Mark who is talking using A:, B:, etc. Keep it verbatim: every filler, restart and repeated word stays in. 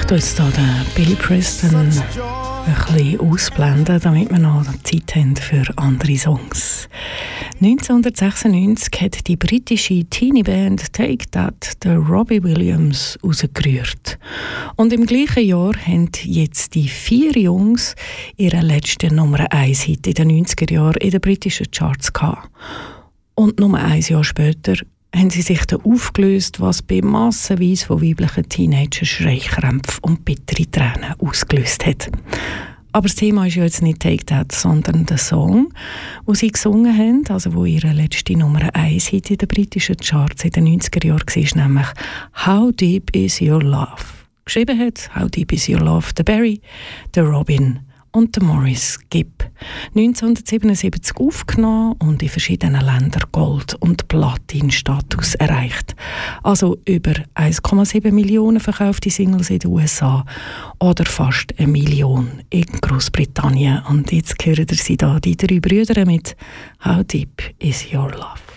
A: tue jetzt hier den Billy Preston ein bisschen ausblenden, damit wir noch Zeit haben für andere Songs. neunzehnhundertsechsundneunzig hat die britische Teenie-Band Take That den Robbie Williams rausgerührt. Und im gleichen Jahr haben jetzt die vier Jungs ihre letzte Nummer eins Hit in den neunziger Jahren in den britischen Charts gehabt. Und nur ein Jahr später haben sie sich dann aufgelöst, was bei massenweise von weiblichen Teenagern Schreikrämpfe und bittere Tränen ausgelöst hat. Aber das Thema ist ja jetzt nicht Take That, sondern der Song, den sie gesungen haben, also wo ihre letzte Nummer eins Hit in den britischen Charts in den neunziger Jahren war, nämlich «How Deep Is Your Love». Geschrieben hat «How Deep Is Your Love» der Barry, der Robin und der Maurice Gibb. neunzehnhundertsiebenundsiebzig aufgenommen und in verschiedenen Ländern Gold- und Platin-Status erreicht. Also über eins Komma sieben Millionen verkaufte Singles in den U S A oder fast eine Million in Großbritannien. Und jetzt hören Sie da die drei Brüder mit «How Deep Is Your Love».